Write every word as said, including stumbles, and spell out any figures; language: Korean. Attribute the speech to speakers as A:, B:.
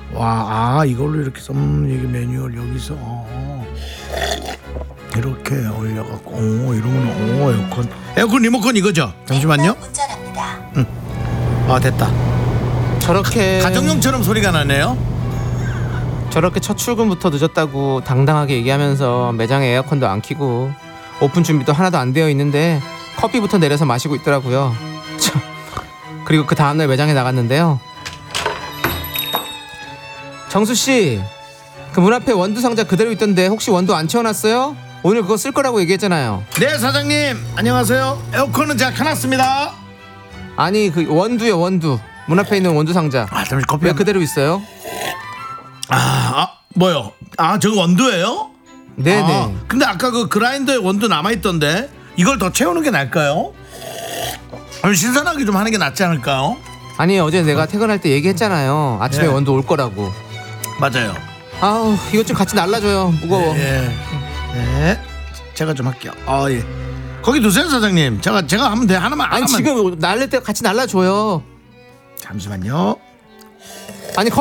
A: 와, 아 이걸로 이렇게 썸 이게 메뉴를 여기서 어, 이렇게 올려갖고 오 이러면 오 에어컨 에어컨 리모컨 이거죠? 잠시만요. 응. 아 됐다.
B: 저렇게
A: 가정용처럼 소리가 나네요.
B: 저렇게 첫 출근부터 늦었다고 당당하게 얘기하면서 매장에 에어컨도 안 켜고 오픈 준비도 하나도 안 되어 있는데 커피부터 내려서 마시고 있더라고요. 참. 그리고 그 다음날 매장에 나갔는데요. 정수씨, 그 문 앞에 원두 상자 그대로 있던데 혹시 원두 안 채워놨어요? 오늘 그거 쓸 거라고 얘기했잖아요.
A: 네 사장님 안녕하세요. 에어컨은 제가 켜놨습니다.
B: 아니 그 원두요 원두. 문 앞에 있는 원두 상자.
A: 아 잠시 커피
B: 왜
A: 한...
B: 그대로 있어요?
A: 아, 아 뭐요? 아 저거 원두예요?
B: 네네.
A: 아, 근데 아까 그 그라인더에 원두 남아있던데 이걸 더 채우는 게 나을까요? 아니, 신선하게 좀 하는 게 낫지 않을까요?
B: 아니 어제 내가 퇴근할 때 얘기했잖아요. 아침에
A: 예.
B: 원두 올 거라고.
A: 맞아요.
B: 아우 이것 좀 같이 날라줘요. 무거워.
A: 예. 네. 제가 좀 할게요. 아 예. 거기 두세요 사장님. 제가 제가 하면 돼. 하나만.
B: 아니
A: 하나만.
B: 지금 날릴 때 같이 날라줘요.
A: 잠시만요.
B: 아니